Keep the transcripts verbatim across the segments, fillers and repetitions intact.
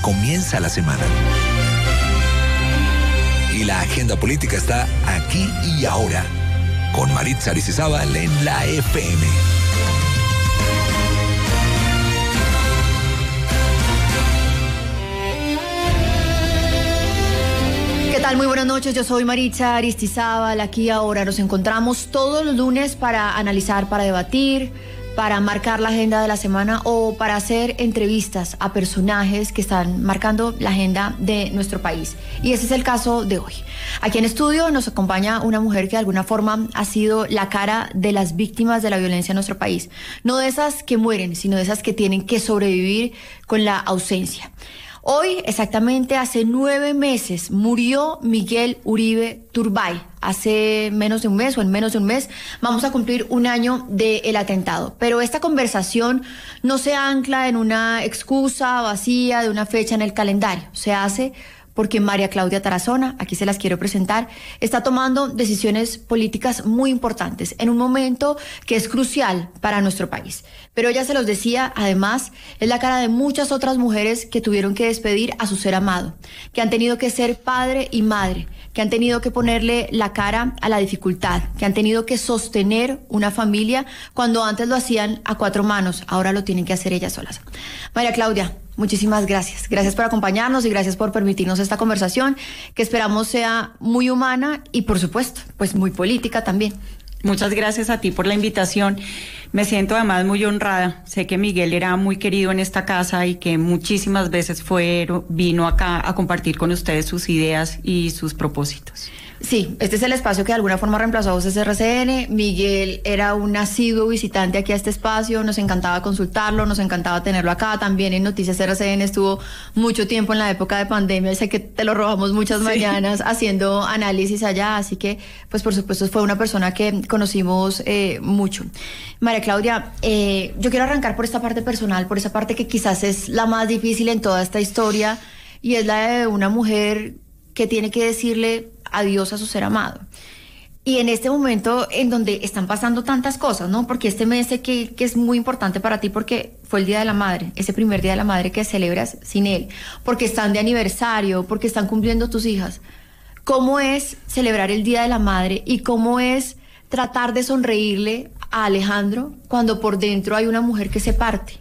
comienza la semana. Y la agenda política está aquí y ahora, con Maritza Aristizábal en la F M. ¿Qué tal? Muy buenas noches, yo soy Maritza Aristizábal, aquí y ahora nos encontramos todos los lunes para analizar, para debatir, para marcar la agenda de la semana o para hacer entrevistas a personajes que están marcando la agenda de nuestro país. Y ese es el caso de hoy. Aquí en estudio nos acompaña una mujer que de alguna forma ha sido la cara de las víctimas de la violencia en nuestro país. No de esas que mueren, sino de esas que tienen que sobrevivir con la ausencia. Hoy, exactamente hace nueve meses, murió Miguel Uribe Turbay. Hace menos de un mes o en menos de un mes vamos a cumplir un año del atentado. Pero esta conversación no se ancla en una excusa vacía de una fecha en el calendario. Se hace porque María Claudia Tarazona, aquí se las quiero presentar, está tomando decisiones políticas muy importantes en un momento que es crucial para nuestro país. Pero ella se los decía, además, es la cara de muchas otras mujeres que tuvieron que despedir a su ser amado, que han tenido que ser padre y madre, que han tenido que ponerle la cara a la dificultad, que han tenido que sostener una familia cuando antes lo hacían a cuatro manos, ahora lo tienen que hacer ellas solas. María Claudia, muchísimas gracias. Gracias por acompañarnos y gracias por permitirnos esta conversación que esperamos sea muy humana y, por supuesto, pues muy política también. Muchas gracias a ti por la invitación. Me siento además muy honrada. Sé que Miguel era muy querido en esta casa y que muchísimas veces fue, vino acá a compartir con ustedes sus ideas y sus propósitos. Sí, este es el espacio que de alguna forma reemplazó a Voces R C N. Miguel era un asiduo visitante aquí a este espacio, nos encantaba consultarlo, nos encantaba tenerlo acá. También en Noticias R C N estuvo mucho tiempo en la época de pandemia, sé que te lo robamos muchas mañanas sí. haciendo análisis allá, así que pues por supuesto fue una persona que conocimos eh, mucho. María Claudia, eh, yo quiero arrancar por esta parte personal, por esa parte que quizás es la más difícil en toda esta historia y es la de una mujer que tiene que decirle adiós a su ser amado. Y en este momento en donde están pasando tantas cosas, ¿no? Porque este mes sé que, que es muy importante para ti porque fue el Día de la Madre, ese primer Día de la Madre que celebras sin él, porque están de aniversario, porque están cumpliendo tus hijas. ¿Cómo es celebrar el Día de la Madre y cómo es tratar de sonreírle a Alejandro cuando por dentro hay una mujer que se parte?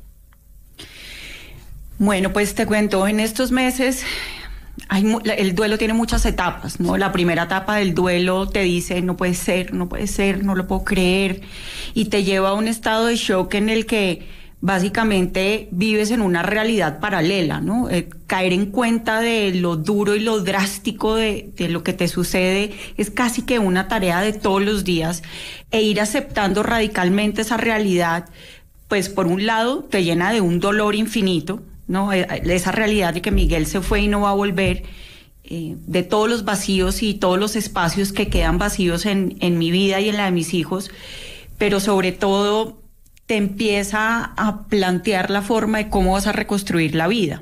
Bueno, pues te cuento, en estos meses Hay, el duelo tiene muchas etapas, ¿no? La primera etapa del duelo te dice no puede ser, no puede ser, no lo puedo creer, y te lleva a un estado de shock en el que básicamente vives en una realidad paralela, ¿no? Eh, caer en cuenta de lo duro y lo drástico de, de lo que te sucede es casi que una tarea de todos los días, e ir aceptando radicalmente esa realidad, pues por un lado te llena de un dolor infinito, ¿no? Esa realidad de que Miguel se fue y no va a volver, eh, de todos los vacíos y todos los espacios que quedan vacíos en, en mi vida y en la de mis hijos, pero sobre todo te empieza a plantear la forma de cómo vas a reconstruir la vida.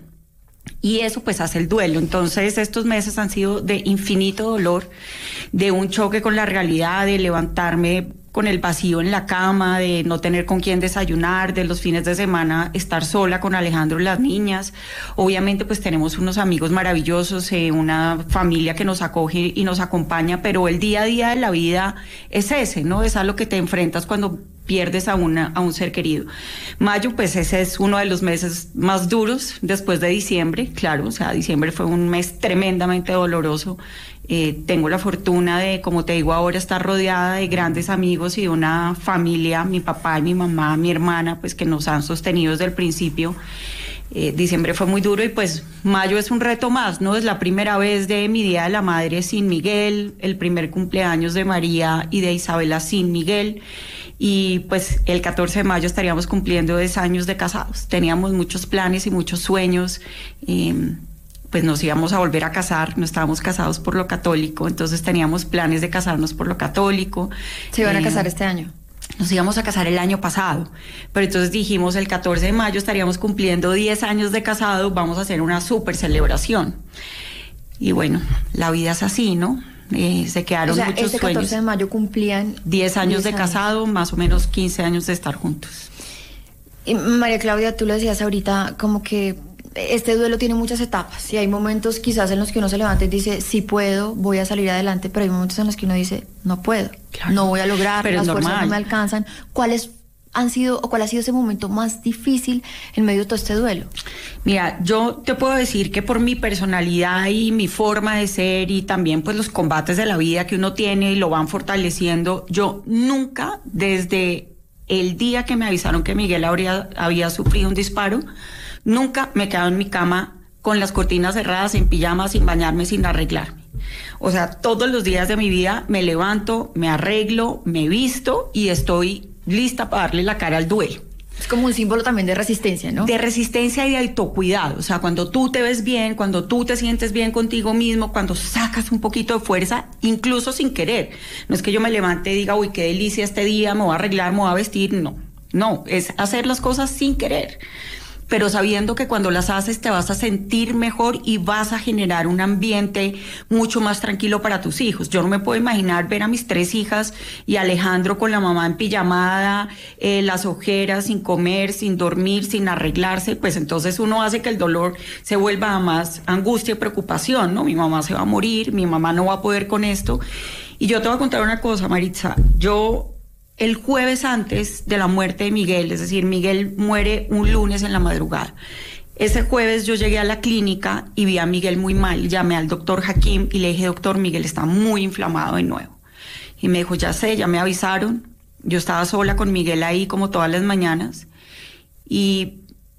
Y eso pues hace el duelo. Entonces estos meses han sido de infinito dolor, de un choque con la realidad, de levantarme con el vacío en la cama, de no tener con quién desayunar, de los fines de semana estar sola con Alejandro y las niñas. Obviamente pues tenemos unos amigos maravillosos, eh, una familia que nos acoge y nos acompaña, pero el día a día de la vida es ese, ¿no? Es a lo que te enfrentas cuando pierdes a, una, a un ser querido. Mayo, pues ese es uno de los meses más duros después de diciembre, claro, o sea, diciembre fue un mes tremendamente doloroso. Eh, tengo la fortuna de, como te digo ahora, estar rodeada de grandes amigos y de una familia, mi papá y mi mamá, mi hermana, pues que nos han sostenido desde el principio. Eh, diciembre fue muy duro y pues mayo es un reto más, ¿no? Es la primera vez de mi Día de la Madre sin Miguel, el primer cumpleaños de María y de Isabela sin Miguel. Y pues el catorce de mayo estaríamos cumpliendo diez años de casados. Teníamos muchos planes y muchos sueños. Eh, pues nos íbamos a volver a casar, no estábamos casados por lo católico, entonces teníamos planes de casarnos por lo católico. ¿Se iban eh, a casar este año? Nos íbamos a casar el año pasado, pero entonces dijimos el catorce de mayo estaríamos cumpliendo diez años de casado, vamos a hacer una súper celebración. Y bueno, la vida es así, ¿no? Eh, se quedaron o sea, muchos este sueños. catorce de mayo cumplían diez años diez de casado, años. Más o menos quince años de estar juntos. Y María Claudia, tú lo decías ahorita, como que este duelo tiene muchas etapas y hay momentos quizás en los que uno se levanta y dice, sí puedo, voy a salir adelante, pero hay momentos en los que uno dice, no puedo, claro, no voy a lograr, pero las fuerzas normal. no me alcanzan. ¿Cuáles han sido o cuál ha sido ese momento más difícil en medio de todo este duelo? Mira, yo te puedo decir que por mi personalidad y mi forma de ser y también pues los combates de la vida que uno tiene y lo van fortaleciendo, yo nunca desde el día que me avisaron que Miguel habría, había sufrido un disparo, nunca me he quedado en mi cama con las cortinas cerradas, en pijama, sin bañarme, sin arreglarme. O sea, todos los días de mi vida me levanto, me arreglo, me visto y estoy lista para darle la cara al duelo. Es como un símbolo también de resistencia, ¿no? De resistencia y de autocuidado. O sea, cuando tú te ves bien, cuando tú te sientes bien contigo mismo, cuando sacas un poquito de fuerza, incluso sin querer. No es que yo me levante y diga, uy, qué delicia este día, me voy a arreglar, me voy a vestir. No, no, es hacer las cosas sin querer, pero sabiendo que cuando las haces te vas a sentir mejor y vas a generar un ambiente mucho más tranquilo para tus hijos. Yo no me puedo imaginar ver a mis tres hijas y a Alejandro con la mamá en pijamada, eh, las ojeras, sin comer, sin dormir, sin arreglarse, pues entonces uno hace que el dolor se vuelva a más angustia y preocupación, ¿no? Mi mamá se va a morir, mi mamá no va a poder con esto. Y yo te voy a contar una cosa, Maritza, yo... El jueves antes de la muerte de Miguel, es decir, Miguel muere un lunes en la madrugada. Ese jueves yo llegué a la clínica y vi a Miguel muy mal. Llamé al doctor Hakim y le dije, doctor, Miguel está muy inflamado de nuevo. Y me dijo, ya sé, ya me avisaron. Yo estaba sola con Miguel ahí como todas las mañanas. Y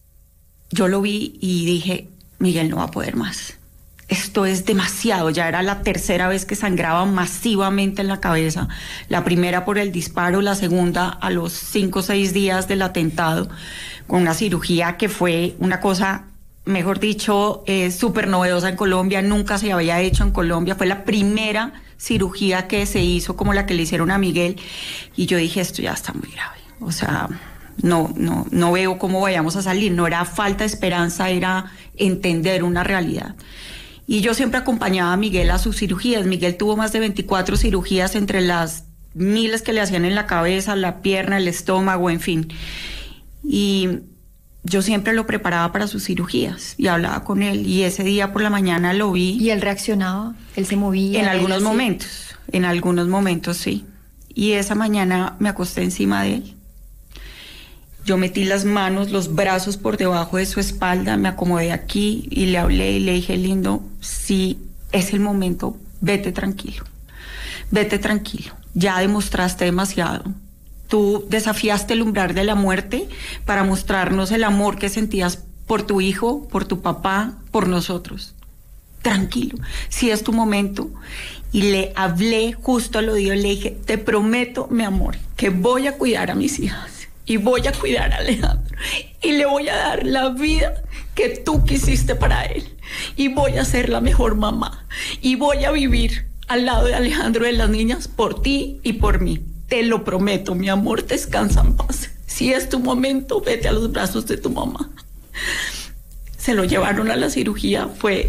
yo lo vi y dije, Miguel no va a poder más. Esto es demasiado, ya era la tercera vez que sangraba masivamente en la cabeza, la primera por el disparo, la segunda a los cinco o seis días del atentado, con una cirugía que fue una cosa, mejor dicho, eh, súper novedosa en Colombia, nunca se había hecho en Colombia, fue la primera cirugía que se hizo como la que le hicieron a Miguel, y yo dije, esto ya está muy grave, o sea... No, no, no veo cómo vayamos a salir, no era falta de esperanza, era entender una realidad. Y yo siempre acompañaba a Miguel a sus cirugías. Miguel tuvo más de veinticuatro cirugías entre las miles que le hacían en la cabeza, la pierna, el estómago, en fin. Y yo siempre lo preparaba para sus cirugías y hablaba con él. Y ese día por la mañana lo vi. ¿Y él reaccionaba? ¿Él se movía? En algunos hacía... momentos, en algunos momentos sí. Y esa mañana me acosté encima de él. Yo metí las manos, los brazos por debajo de su espalda, me acomodé aquí y le hablé y le dije, lindo, si es el momento, vete tranquilo, vete tranquilo, ya demostraste demasiado. Tú desafiaste el umbral de la muerte para mostrarnos el amor que sentías por tu hijo, por tu papá, por nosotros. Tranquilo, si es tu momento. Y le hablé justo al oído y le dije, te prometo, mi amor, que voy a cuidar a mis hijas. Y voy a cuidar a Alejandro y le voy a dar la vida que tú quisiste para él y voy a ser la mejor mamá y voy a vivir al lado de Alejandro y de las niñas por ti y por mí. Te lo prometo, mi amor, descansa en paz. Si es tu momento, vete a los brazos de tu mamá. Se lo llevaron a la cirugía, fue...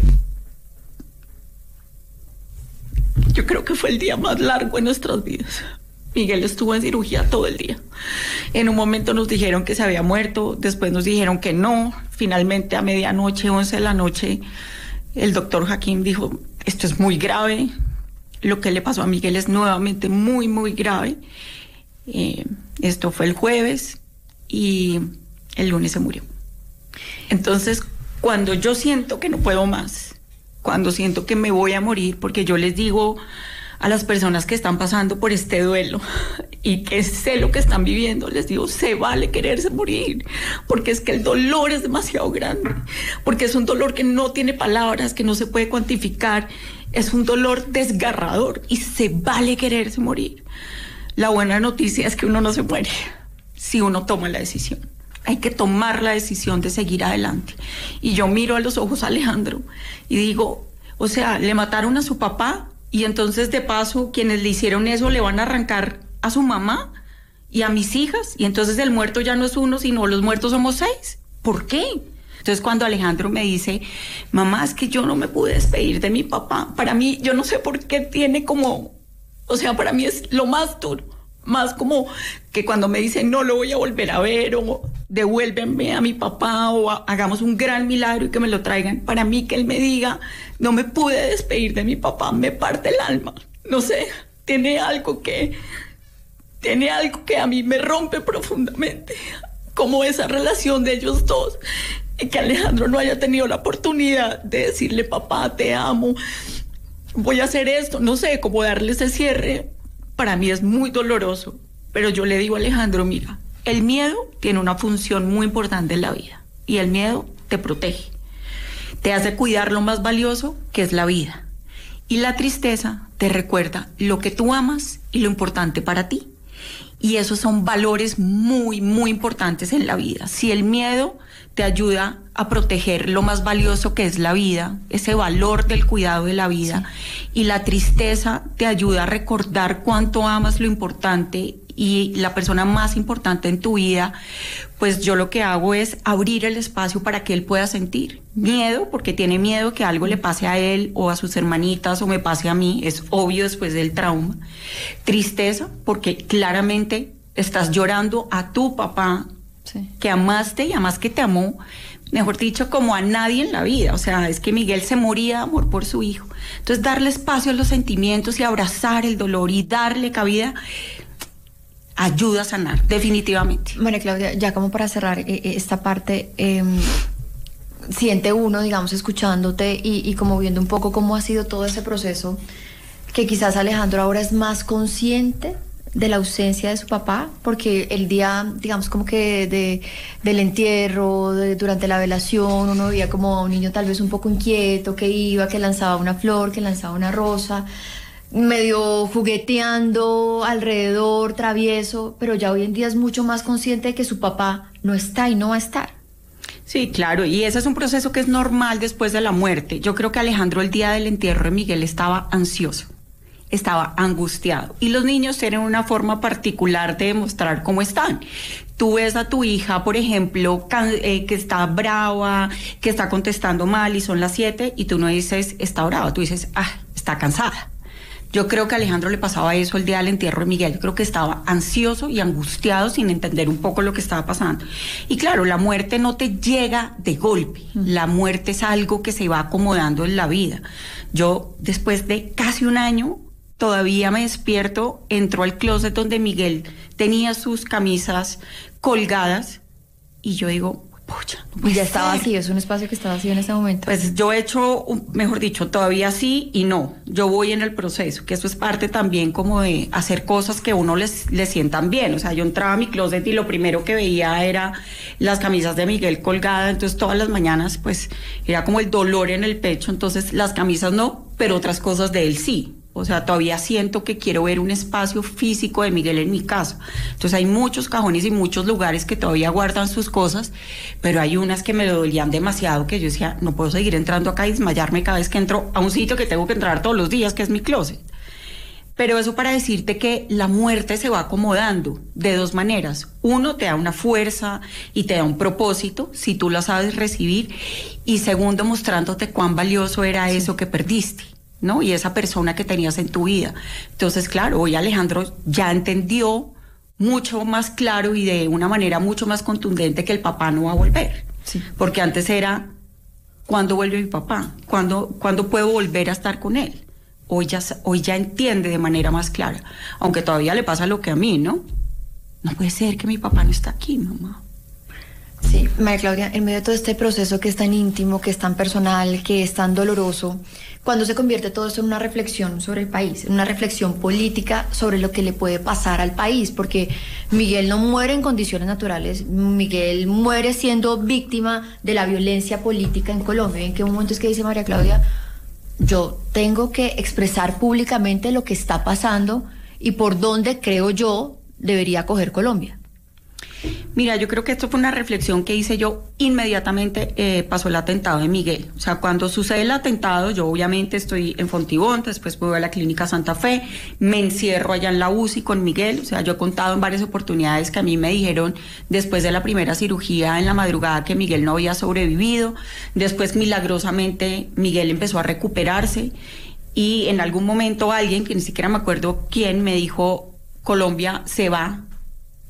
Yo creo que fue el día más largo en nuestras vidas. Miguel estuvo en cirugía todo el día. En un momento nos dijeron que se había muerto, después nos dijeron que no. Finalmente a medianoche, once de la noche, el doctor Hakim dijo, esto es muy grave. Lo que le pasó a Miguel es nuevamente muy, muy grave. Eh, esto fue el jueves y el lunes se murió. Entonces, cuando yo siento que no puedo más, cuando siento que me voy a morir, porque yo les digo... a las personas que están pasando por este duelo y que sé lo que están viviendo, les digo, se vale quererse morir, porque es que el dolor es demasiado grande, porque es un dolor que no tiene palabras, que no se puede cuantificar, es un dolor desgarrador y se vale quererse morir. La buena noticia es que uno no se muere si uno toma la decisión. Hay que tomar la decisión de seguir adelante. Y yo miro a los ojos a Alejandro y digo, o sea, le mataron a su papá, y entonces de paso quienes le hicieron eso le van a arrancar a su mamá y a mis hijas, y entonces el muerto ya no es uno, sino los muertos somos seis. ¿Por qué? Entonces cuando Alejandro me dice, mamá, es que yo no me pude despedir de mi papá, para mí, yo no sé por qué tiene como, o sea, para mí es lo más duro, más como que cuando me dice no lo voy a volver a ver, o devuélvenme a mi papá o a, hagamos un gran milagro y que me lo traigan. Para mí que él me diga, no me pude despedir de mi papá, me parte el alma. No sé, tiene algo que, tiene algo que a mí me rompe profundamente, como esa relación de ellos dos, y que Alejandro no haya tenido la oportunidad de decirle, papá, te amo, voy a hacer esto, no sé, como darle ese cierre. Para mí es muy doloroso, pero yo le digo a Alejandro, mira, el miedo tiene una función muy importante en la vida y el miedo te protege, te hace cuidar lo más valioso que es la vida, y la tristeza te recuerda lo que tú amas y lo importante para ti, y esos son valores muy, muy importantes en la vida. Si el miedo te ayuda a proteger lo más valioso que es la vida, ese valor del cuidado de la vida, sí, y la tristeza te ayuda a recordar cuánto amas lo importante y la persona más importante en tu vida, pues yo lo que hago es abrir el espacio para que él pueda sentir miedo, porque tiene miedo que algo le pase a él o a sus hermanitas o me pase a mí, es obvio después del trauma. Tristeza, porque claramente estás llorando a tu papá, sí, que amaste y además que te amó, mejor dicho, como a nadie en la vida. O sea, es que Miguel se moría de amor por su hijo. Entonces, darle espacio a los sentimientos y abrazar el dolor y darle cabida ayuda a sanar, definitivamente. María Claudia, ya como para cerrar eh, esta parte, eh, siente uno, digamos, escuchándote y, y como viendo un poco cómo ha sido todo ese proceso, que quizás Alejandro ahora es más consciente de la ausencia de su papá, porque el día, digamos, como que de, del entierro, de, durante la velación, uno veía como a un niño tal vez un poco inquieto, que iba, que lanzaba una flor, que lanzaba una rosa, medio jugueteando alrededor, travieso, pero ya hoy en día es mucho más consciente de que su papá no está y no va a estar. Sí, claro, y ese es un proceso que es normal después de la muerte. Yo creo que Alejandro el día del entierro de Miguel estaba ansioso, estaba angustiado, y los niños tienen una forma particular de demostrar cómo están. Tú ves a tu hija, por ejemplo, can, eh, que está brava, que está contestando mal y son las siete, y tú no dices, está brava, tú dices, ah, está cansada. Yo creo que a Alejandro le pasaba eso el día del entierro de Miguel. Yo creo que estaba ansioso y angustiado sin entender un poco lo que estaba pasando. Y claro, la muerte no te llega de golpe. La muerte es algo que se va acomodando en la vida. Yo, después de casi un año, todavía me despierto, entro al closet donde Miguel tenía sus camisas colgadas y yo digo, pucha, no puede ya ser. Está vacío, es un espacio que está vacío en ese momento. Pues yo he hecho, mejor dicho, todavía sí y no. Yo voy en el proceso, que eso es parte también como de hacer cosas que uno les, les sientan bien. O sea, yo entraba a mi closet y lo primero que veía era las camisas de Miguel colgadas, entonces todas las mañanas pues era como el dolor en el pecho, entonces las camisas no, pero otras cosas de él sí. O sea, todavía siento que quiero ver un espacio físico de Miguel en mi casa. Entonces hay muchos cajones y muchos lugares que todavía guardan sus cosas, pero hay unas que me dolían demasiado, que yo decía, no puedo seguir entrando acá y desmayarme cada vez que entro a un sitio que tengo que entrar todos los días, que es mi closet. Pero eso para decirte que la muerte se va acomodando de dos maneras. Uno, te da una fuerza y te da un propósito, si tú la sabes recibir. Y segundo, mostrándote cuán valioso era eso que perdiste, ¿no? Y esa persona que tenías en tu vida. Entonces, claro, hoy Alejandro ya entendió mucho más claro y de una manera mucho más contundente que el papá no va a volver. Sí. Porque antes era, ¿cuándo vuelve mi papá? ¿Cuándo, ¿cuándo puedo volver a estar con él? Hoy ya, hoy ya entiende de manera más clara. Aunque todavía le pasa lo que a mí, ¿no? No puede ser que mi papá no está aquí, mamá. Sí, María Claudia, en medio de todo este proceso que es tan íntimo, que es tan personal, que es tan doloroso, ¿cuándo se convierte todo esto en una reflexión sobre el país, en una reflexión política sobre lo que le puede pasar al país? Porque Miguel no muere en condiciones naturales, Miguel muere siendo víctima de la violencia política en Colombia. ¿En qué momento es que dice María Claudia, yo tengo que expresar públicamente lo que está pasando y por dónde creo yo debería coger Colombia? Mira, yo creo que esto fue una reflexión que hice yo inmediatamente, eh, pasó el atentado de Miguel. O sea, cuando sucede el atentado, yo obviamente estoy en Fontibón, después voy a la Clínica Santa Fe, me encierro allá en la U C I con Miguel. O sea, yo he contado en varias oportunidades que a mí me dijeron después de la primera cirugía en la madrugada que Miguel no había sobrevivido. Después, milagrosamente, Miguel empezó a recuperarse y en algún momento alguien, que ni siquiera me acuerdo quién, me dijo, Colombia se va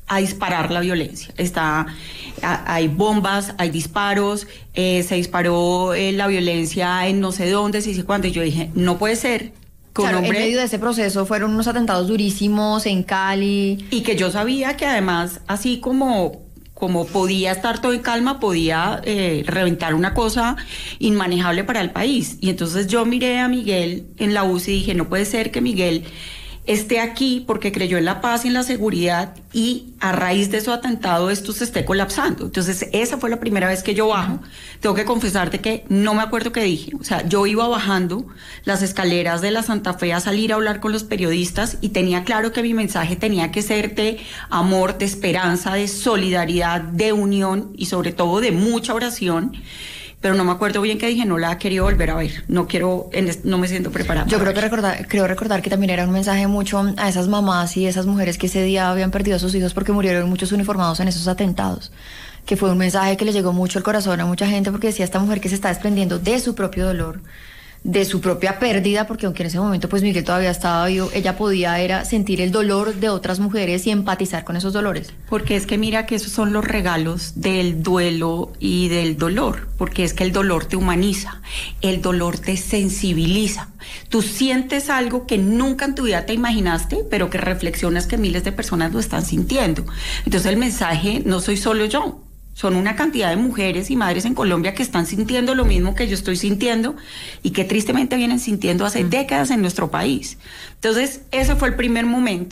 a disparar la violencia. Está, a, hay bombas, hay disparos, eh, se disparó eh, la violencia en no sé dónde, se dice cuándo. Y yo dije, no puede ser. Claro, hombre, en medio de ese proceso fueron unos atentados durísimos en Cali. Y que yo sabía que además, así como, como podía estar todo en calma, podía eh, reventar una cosa inmanejable para el país. Y entonces yo miré a Miguel en la U C I y dije, no puede ser que Miguel esté aquí porque creyó en la paz y en la seguridad y a raíz de su atentado esto se esté colapsando. Entonces esa fue la primera vez que yo bajo. Uh-huh. Tengo que confesarte que no me acuerdo qué dije. O sea, yo iba bajando las escaleras de la Santa Fe a salir a hablar con los periodistas y tenía claro que mi mensaje tenía que ser de amor, de esperanza, de solidaridad, de unión y sobre todo de mucha oración. Pero no me acuerdo bien qué dije, no la he querido volver a ver, no quiero, no me siento preparada. Yo creo que recordar, creo recordar que también era un mensaje mucho a esas mamás y esas mujeres que ese día habían perdido a sus hijos porque murieron muchos uniformados en esos atentados, que fue un mensaje que le llegó mucho al corazón a mucha gente porque decía esta mujer que se está desprendiendo de su propio dolor, de su propia pérdida, porque aunque en ese momento pues Miguel todavía estaba vivo, ella podía era sentir el dolor de otras mujeres y empatizar con esos dolores. Porque es que mira que esos son los regalos del duelo y del dolor, porque es que el dolor te humaniza, el dolor te sensibiliza. Tú sientes algo que nunca en tu vida te imaginaste, pero que reflexionas que miles de personas lo están sintiendo. Entonces el mensaje, no soy solo yo. Son una cantidad de mujeres y madres en Colombia que están sintiendo lo mismo que yo estoy sintiendo y que tristemente vienen sintiendo hace décadas en nuestro país. Entonces, ese fue el primer momento.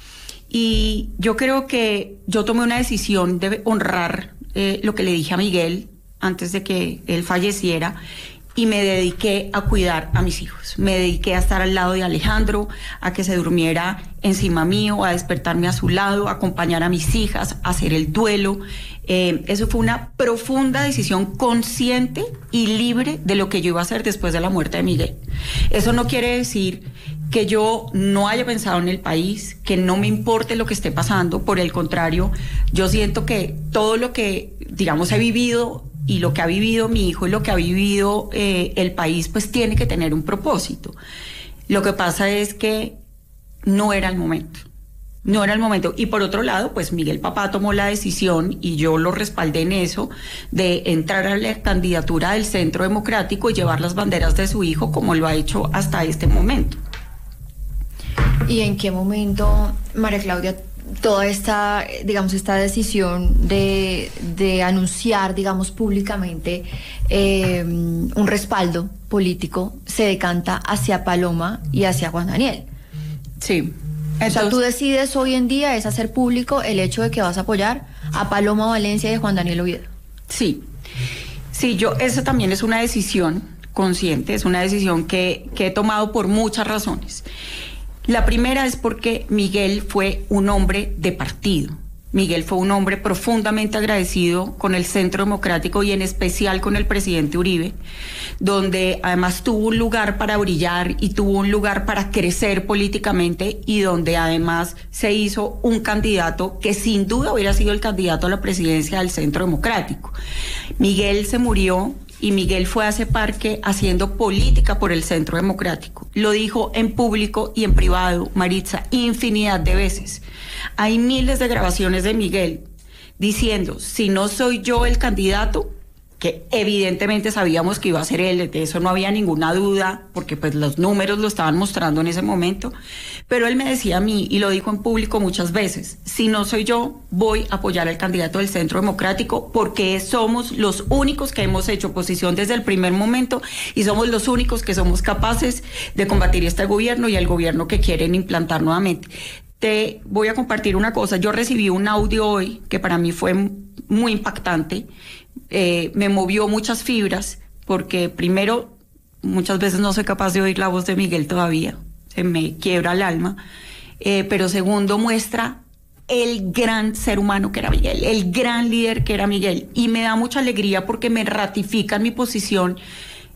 Y yo creo que yo tomé una decisión de honrar eh, lo que le dije a Miguel antes de que él falleciera y me dediqué a cuidar a mis hijos. Me dediqué a estar al lado de Alejandro, a que se durmiera encima mío, a despertarme a su lado, a acompañar a mis hijas, a hacer el duelo. Eh, eso fue una profunda decisión consciente y libre de lo que yo iba a hacer después de la muerte de Miguel. Eso no quiere decir que yo no haya pensado en el país, que no me importe lo que esté pasando. Por el contrario, yo siento que todo lo que, digamos, he vivido y lo que ha vivido mi hijo y lo que ha vivido eh, el país, pues tiene que tener un propósito. Lo que pasa es que no era el momento. No era el momento. Y por otro lado, pues Miguel papá tomó la decisión, y yo lo respaldé en eso, de entrar a la candidatura del Centro Democrático y llevar las banderas de su hijo como lo ha hecho hasta este momento. ¿Y en qué momento, María Claudia, toda esta, digamos, esta decisión de, de anunciar, digamos, públicamente eh, un respaldo político se decanta hacia Paloma y hacia Juan Daniel? Sí. Entonces, o sea, tú decides hoy en día es hacer público el hecho de que vas a apoyar a Paloma Valencia y a Juan Daniel Oviedo. Sí, sí, yo, eso también es una decisión consciente, es una decisión que, que he tomado por muchas razones. La primera es porque Miguel fue un hombre de partido. Miguel fue un hombre profundamente agradecido con el Centro Democrático y en especial con el presidente Uribe, donde además tuvo un lugar para brillar y tuvo un lugar para crecer políticamente y donde además se hizo un candidato que sin duda hubiera sido el candidato a la presidencia del Centro Democrático. Miguel se murió y Miguel fue a ese parque haciendo política por el Centro Democrático. Lo dijo en público y en privado, Maritza, infinidad de veces. Hay miles de grabaciones de Miguel diciendo, si no soy yo el candidato, que evidentemente sabíamos que iba a ser él, de eso no había ninguna duda, porque pues los números lo estaban mostrando en ese momento, pero él me decía a mí, y lo dijo en público muchas veces, si no soy yo, voy a apoyar al candidato del Centro Democrático, porque somos los únicos que hemos hecho oposición desde el primer momento, y somos los únicos que somos capaces de combatir este gobierno y el gobierno que quieren implantar nuevamente. Te voy a compartir una cosa, yo recibí un audio hoy que para mí fue muy impactante. Eh, me movió muchas fibras, porque primero, muchas veces no soy capaz de oír la voz de Miguel todavía, se me quiebra el alma, eh, pero segundo, muestra el gran ser humano que era Miguel, el gran líder que era Miguel, y me da mucha alegría porque me ratifica en mi posición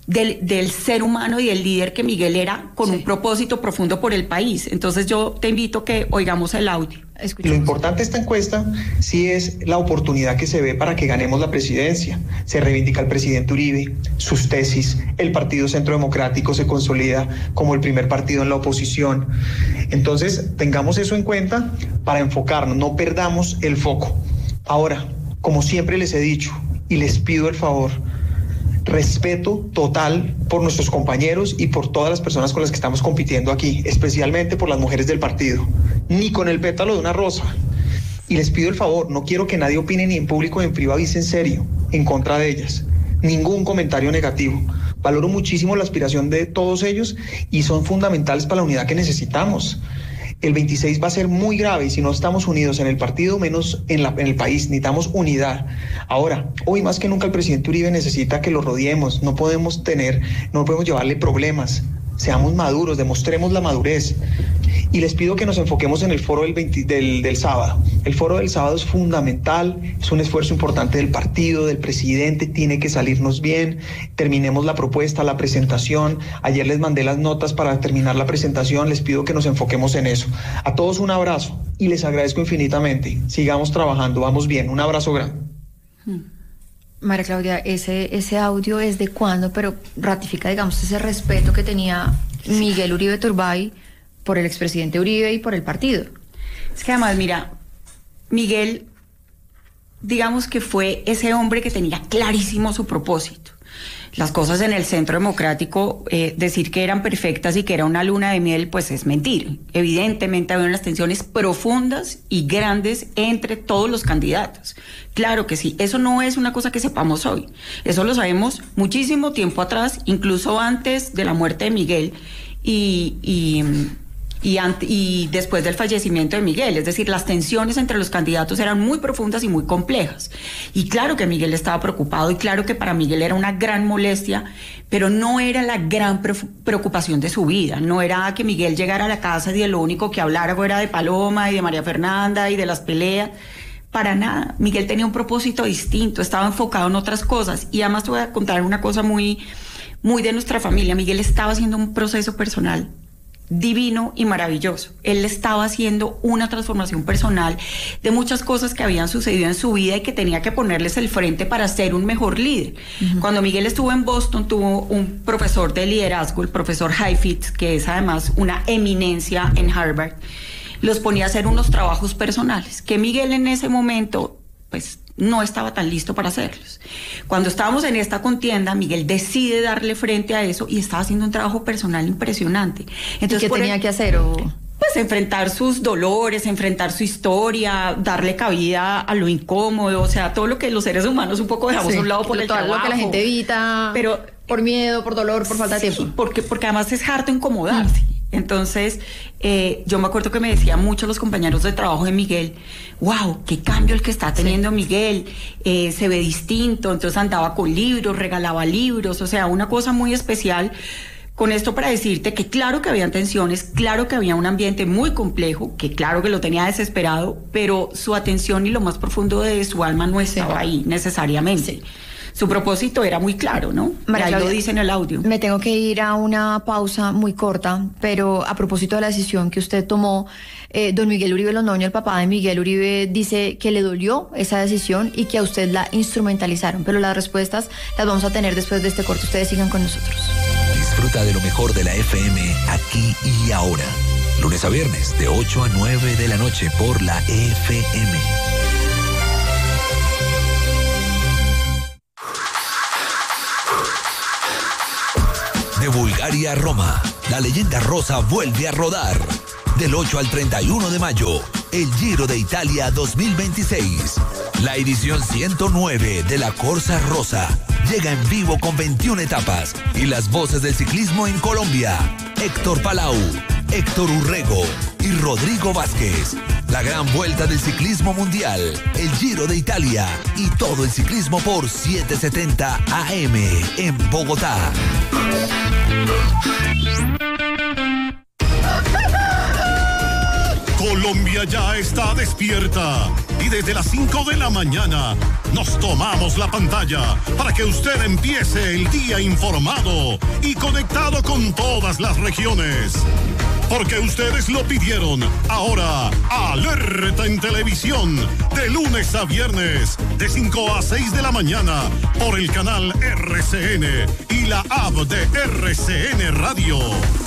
del, del ser humano y del líder que Miguel era, con sí. un propósito profundo por el país. Entonces yo te invito a que oigamos el audio. Lo importante de esta encuesta sí es la oportunidad que se ve para que ganemos la presidencia. Se reivindica al presidente Uribe, sus tesis, el Partido Centro Democrático se consolida como el primer partido en la oposición. Entonces, tengamos eso en cuenta para enfocarnos, no perdamos el foco. Ahora, como siempre les he dicho y les pido el favor, respeto total por nuestros compañeros y por todas las personas con las que estamos compitiendo aquí, especialmente por las mujeres del partido, ni con el pétalo de una rosa. Y les pido el favor, no quiero que nadie opine ni en público ni en privado y en serio en contra de ellas. Ningún comentario negativo. Valoro muchísimo la aspiración de todos ellos y son fundamentales para la unidad que necesitamos. El veintiséis va a ser muy grave y si no estamos unidos en el partido, menos en, la, en el país. Necesitamos unidad. Ahora, hoy más que nunca el presidente Uribe necesita que lo rodeemos. No podemos tener, no podemos llevarle problemas. Seamos maduros, demostremos la madurez. Y les pido que nos enfoquemos en el foro del, veinte, del, del sábado. El foro del sábado es fundamental, es un esfuerzo importante del partido, del presidente, tiene que salirnos bien. Terminemos la propuesta, la presentación. Ayer les mandé las notas para terminar la presentación, les pido que nos enfoquemos en eso. A todos un abrazo y les agradezco infinitamente. Sigamos trabajando, vamos bien. Un abrazo grande. María Claudia, ese, ese audio es de cuándo, pero ratifica, digamos, ese respeto que tenía Miguel Uribe Turbay por el expresidente Uribe y por el partido. Es que además, mira, Miguel, digamos que fue ese hombre que tenía clarísimo su propósito. Las cosas en el Centro Democrático, eh, decir que eran perfectas y que era una luna de miel, pues es mentir. Evidentemente había unas tensiones profundas y grandes entre todos los candidatos. Claro que sí, eso no es una cosa que sepamos hoy. Eso lo sabemos muchísimo tiempo atrás, incluso antes de la muerte de Miguel y... y Y, ante, y después del fallecimiento de Miguel, es decir, las tensiones entre los candidatos eran muy profundas y muy complejas. Y claro que Miguel estaba preocupado y claro que para Miguel era una gran molestia, pero no era la gran preocupación de su vida. No era que Miguel llegara a la casa y lo único que hablara fuera de Paloma y de María Fernanda y de las peleas. Para nada. Miguel tenía un propósito distinto, estaba enfocado en otras cosas. Y además te voy a contar una cosa muy, muy de nuestra familia. Miguel estaba haciendo un proceso personal divino y maravilloso. Él estaba haciendo una transformación personal de muchas cosas que habían sucedido en su vida y que tenía que ponerles el frente para ser un mejor líder. Uh-huh. Cuando Miguel estuvo en Boston, tuvo un profesor de liderazgo, el profesor Heifetz, que es además una eminencia en Harvard, los ponía a hacer unos trabajos personales, que Miguel en ese momento, pues, no estaba tan listo para hacerlos. Cuando estábamos en esta contienda, Miguel decide darle frente a eso y estaba haciendo un trabajo personal impresionante. Entonces, ¿y qué tenía el, que hacer? O... Pues enfrentar sus dolores, enfrentar su historia, darle cabida a lo incómodo, o sea, todo lo que los seres humanos un poco dejamos sí, a un lado por el trabajo. Todo lo que la gente evita, pero por miedo, por dolor, por falta sí, de tiempo. Porque, porque además es harto incomodarse. Mm. Entonces, eh, yo me acuerdo que me decían muchos los compañeros de trabajo de Miguel, wow, qué cambio el que está teniendo sí. Miguel, eh, se ve distinto, entonces andaba con libros, regalaba libros, o sea, una cosa muy especial. Con esto para decirte que claro que habían tensiones, claro que había un ambiente muy complejo, que claro que lo tenía desesperado, pero su atención y lo más profundo de su alma no estaba sí. ahí necesariamente. Sí. Su propósito era muy claro, ¿no? María Claudia, ahí lo dice en el audio. Me tengo que ir a una pausa muy corta, pero a propósito de la decisión que usted tomó, eh, don Miguel Uribe Londoño, el papá de Miguel Uribe, dice que le dolió esa decisión y que a usted la instrumentalizaron, pero las respuestas las vamos a tener después de este corte. Ustedes sigan con nosotros. Disfruta de lo mejor de la F M aquí y ahora. Lunes a viernes de ocho a nueve de la noche por la F M. De Bulgaria a Roma, la leyenda rosa vuelve a rodar. Del ocho al treinta y uno de mayo, el Giro de Italia dos mil veintiséis. La edición ciento nueve de la Corsa Rosa llega en vivo con veintiuna etapas y las voces del ciclismo en Colombia. Héctor Palau, Héctor Urrego y Rodrigo Vázquez. La gran vuelta del ciclismo mundial, el Giro de Italia y todo el ciclismo por setecientos setenta A M en Bogotá. Colombia ya está despierta y desde las cinco de la mañana nos tomamos la pantalla para que usted empiece el día informado y conectado con todas las regiones. Porque ustedes lo pidieron. Ahora, Alerta en Televisión, de lunes a viernes, de cinco a seis de la mañana, por el canal R C N y la app de R C N Radio.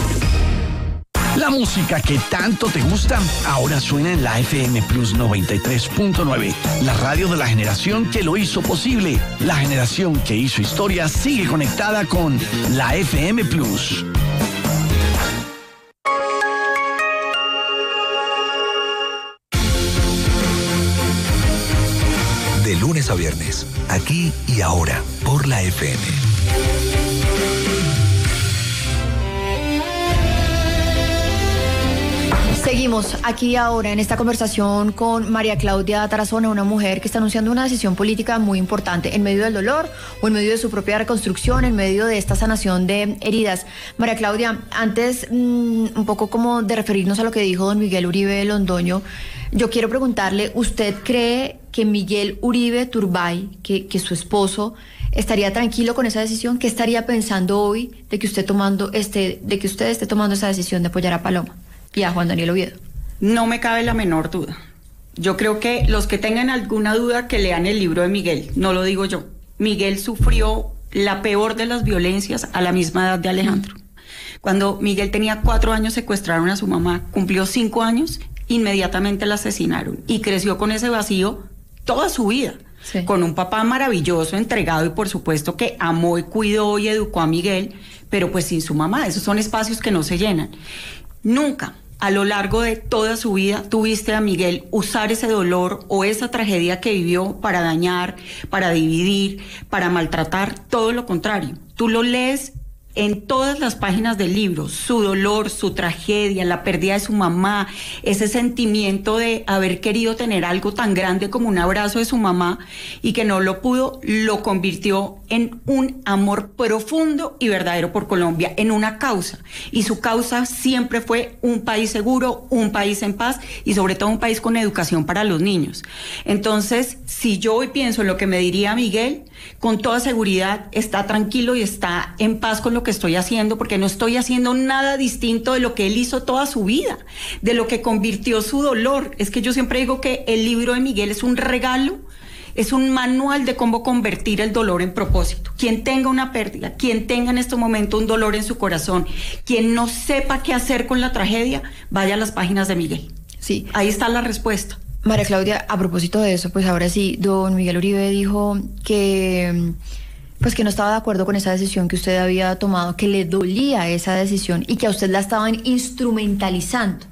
La música que tanto te gusta ahora suena en la F M Plus noventa y tres punto nueve, la radio de la generación que lo hizo posible. La generación que hizo historia sigue conectada con la F M Plus. De lunes a viernes, aquí y ahora, por la F M. Seguimos aquí ahora en esta conversación con María Claudia Tarazona, una mujer que está anunciando una decisión política muy importante en medio del dolor o en medio de su propia reconstrucción, en medio de esta sanación de heridas. María Claudia, antes mmm, un poco como de referirnos a lo que dijo don Miguel Uribe Londoño, yo quiero preguntarle, ¿usted cree que Miguel Uribe Turbay, que, que su esposo, estaría tranquilo con esa decisión? ¿Qué estaría pensando hoy de que usted tomando este, de que usted esté tomando esa decisión de apoyar a Paloma y a Juan Daniel Oviedo? No me cabe la menor duda. Yo creo que los que tengan alguna duda que lean el libro de Miguel, no lo digo yo. Miguel sufrió la peor de las violencias a la misma edad de Alejandro. Cuando Miguel tenía cuatro años secuestraron a su mamá, cumplió cinco años, inmediatamente la asesinaron y creció con ese vacío toda su vida. Sí. Con un papá maravilloso, entregado y por supuesto que amó y cuidó y educó a Miguel, pero pues sin su mamá. Esos son espacios que no se llenan. Nunca a lo largo de toda su vida tuviste a Miguel usar ese dolor o esa tragedia que vivió para dañar, para dividir, para maltratar. Todo lo contrario. Tú lo lees en todas las páginas del libro, su dolor, su tragedia, la pérdida de su mamá, ese sentimiento de haber querido tener algo tan grande como un abrazo de su mamá y que no lo pudo, lo convirtió en un amor profundo y verdadero por Colombia, en una causa. Y su causa siempre fue un país seguro, un país en paz y sobre todo un país con educación para los niños. Entonces, si yo hoy pienso en lo que me diría Miguel, con toda seguridad está tranquilo y está en paz con lo que estoy haciendo, porque no estoy haciendo nada distinto de lo que él hizo toda su vida, de lo que convirtió su dolor. Es que yo siempre digo que el libro de Miguel es un regalo, es un manual de cómo convertir el dolor en propósito. Quien tenga una pérdida, quien tenga en este momento un dolor en su corazón, quien no sepa qué hacer con la tragedia, vaya a las páginas de Miguel. Sí. Ahí está la respuesta. María Claudia, a propósito de eso, pues ahora sí, don Miguel Uribe dijo que pues que no estaba de acuerdo con esa decisión que usted había tomado, que le dolía esa decisión y que a usted la estaban instrumentalizando.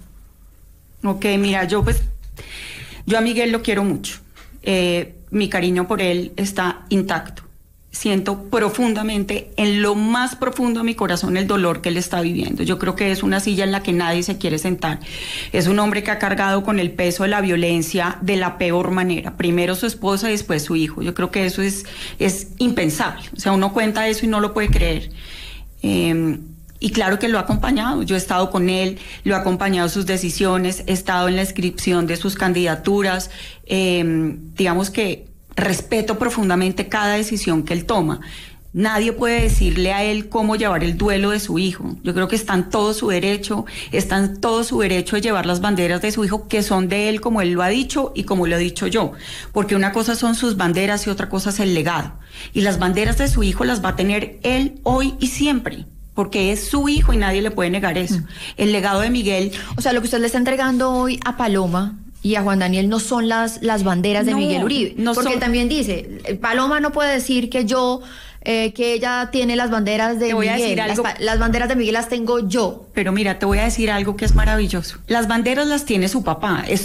Ok, mira, yo pues, yo a Miguel lo quiero mucho. Eh, mi cariño por él está intacto. Siento profundamente, en lo más profundo de mi corazón, el dolor que él está viviendo. Yo creo que es una silla en la que nadie se quiere sentar. Es un hombre que ha cargado con el peso de la violencia de la peor manera. Primero su esposa y después su hijo. Yo creo que eso es, es impensable. O sea, uno cuenta eso y no lo puede creer. Eh, y claro que lo ha acompañado. Yo he estado con él, lo he acompañado en sus decisiones, he estado en la inscripción de sus candidaturas. Eh, digamos que respeto profundamente cada decisión que él toma. Nadie puede decirle a él cómo llevar el duelo de su hijo. Yo creo que está en todo su derecho, está en todo su derecho de llevar las banderas de su hijo, que son de él, como él lo ha dicho y como lo he dicho yo. Porque una cosa son sus banderas y otra cosa es el legado. Y las banderas de su hijo las va a tener él hoy y siempre, porque es su hijo y nadie le puede negar eso. Mm. El legado de Miguel... O sea, lo que usted le está entregando hoy a Paloma y a Juan Daniel no son las, las banderas de no, Miguel Uribe, no porque son... él también dice, Paloma no puede decir que yo, eh, que ella tiene las banderas de te voy Miguel, a decir algo... las, las banderas de Miguel las tengo yo. Pero mira, te voy a decir algo que es maravilloso. Las banderas las tiene su papá, es